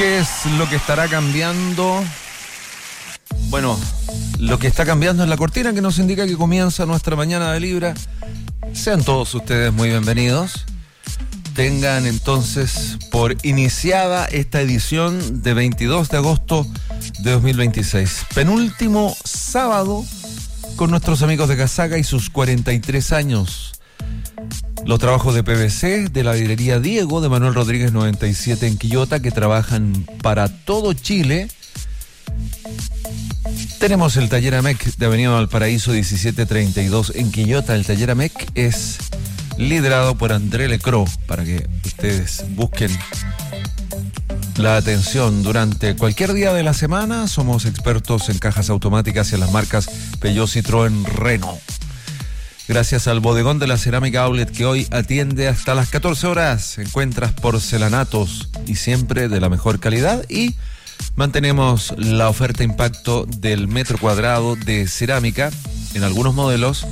¿Qué es lo que estará cambiando? Bueno, lo que está cambiando es la cortina que nos indica que comienza nuestra mañana de Libra. Sean todos ustedes muy bienvenidos. Tengan entonces por iniciada esta edición de 22 de agosto de 2026. Penúltimo sábado con nuestros amigos de Casaca y sus 43 años. Los trabajos de PVC de la vidrería Diego de Manuel Rodríguez 97 en Quillota, que trabajan para todo Chile. Tenemos el taller AMEC de Avenida Valparaíso 1732 en Quillota. El taller AMEC es liderado por André Lecro, para que ustedes busquen la atención durante cualquier día de la semana. Somos expertos en cajas automáticas y en las marcas Peugeot, Citroën, Renault. Gracias al bodegón de la Cerámica Outlet, que hoy atiende hasta las 14 horas. Encuentras porcelanatos y siempre de la mejor calidad. Y mantenemos la oferta impacto del metro cuadrado de cerámica en algunos modelos,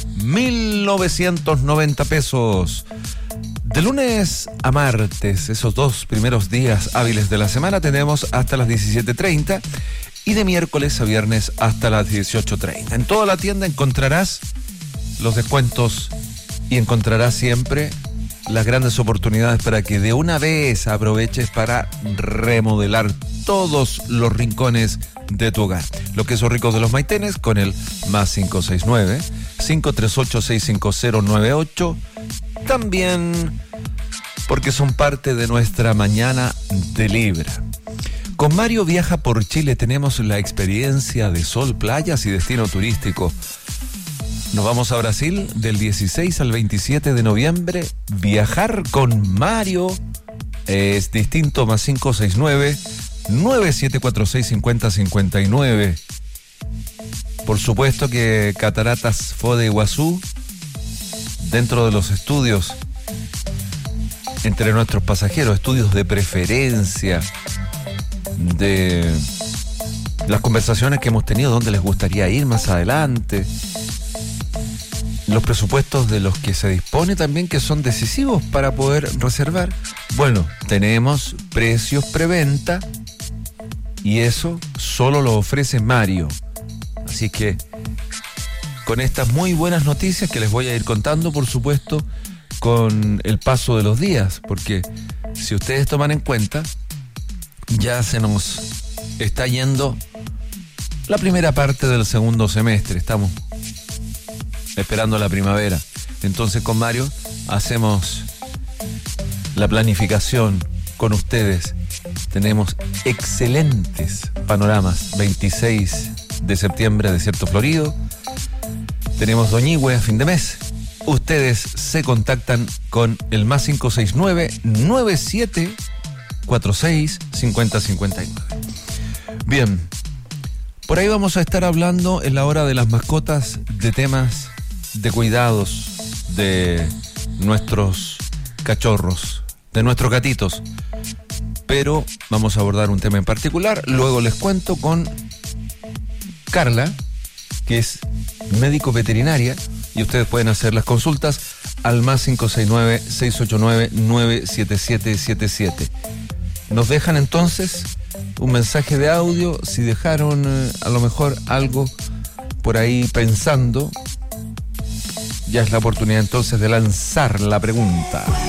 1.990 pesos. De lunes a martes, esos dos primeros días hábiles de la semana, tenemos hasta las 17:30 y de miércoles a viernes hasta las 18:30. En toda la tienda encontrarás los descuentos y encontrarás siempre las grandes oportunidades para que de una vez aproveches para remodelar todos los rincones de tu hogar. Los quesos ricos de los Maitenes con el +569 538 65098. También porque son parte de nuestra mañana de Libra. Con Mario Viaja por Chile tenemos la experiencia de sol, playas y destino turístico. Nos vamos a Brasil del 16 al 27 de noviembre. Viajar con Mario es distinto, +569 9746 5059. Por supuesto que Cataratas Foz de Iguazú, dentro de los estudios entre nuestros pasajeros, estudios de preferencia, de las conversaciones que hemos tenido, dónde les gustaría ir más adelante, los presupuestos de los que se dispone también, que son decisivos para poder reservar. Bueno, tenemos precios preventa y eso solo lo ofrece Mario. Así que con estas muy buenas noticias que les voy a ir contando, por supuesto, con el paso de los días, porque si ustedes toman en cuenta, ya se nos está yendo la primera parte del segundo semestre. Estamos esperando la primavera. Entonces con Mario hacemos la planificación con ustedes. Tenemos excelentes panoramas. 26 de septiembre, Desierto Florido. Tenemos Doñihue a fin de mes. Ustedes se contactan con el +569 9746 5059. Bien, por ahí vamos a estar hablando en la hora de las mascotas de temas de cuidados de nuestros cachorros, de nuestros gatitos. Pero vamos a abordar un tema en particular. Luego les cuento con Carla, que es médico veterinaria, y ustedes pueden hacer las consultas al +569 689 97777. Nos dejan entonces un mensaje de audio si dejaron a lo mejor algo por ahí pensando. Ya es la oportunidad entonces de lanzar la pregunta.